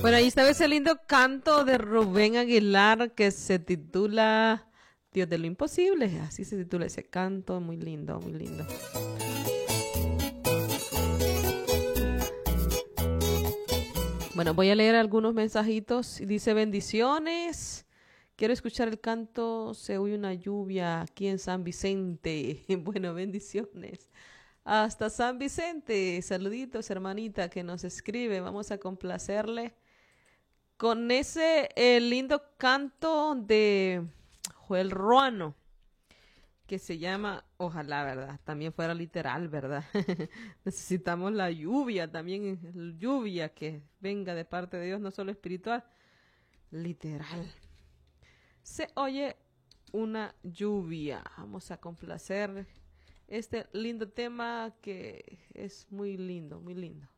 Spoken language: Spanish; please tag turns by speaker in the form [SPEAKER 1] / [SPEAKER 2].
[SPEAKER 1] Bueno, ahí está ese lindo canto de Rubén Aguilar que se titula Dios de lo imposible. Así se titula ese canto, muy lindo, muy lindo. Bueno, voy a leer algunos mensajitos. Dice bendiciones. Quiero escuchar el canto Se oye una lluvia aquí en San Vicente. Bueno, bendiciones. Hasta San Vicente. Saluditos, hermanita, que nos escribe. Vamos a complacerle con ese lindo canto de Joel Ruano, que se llama, ojalá, ¿verdad? También fuera literal, ¿verdad? Necesitamos la lluvia, también lluvia que venga de parte de Dios, no solo espiritual, literal. Se oye una lluvia. Vamos a complacer este lindo tema que es muy lindo, muy lindo.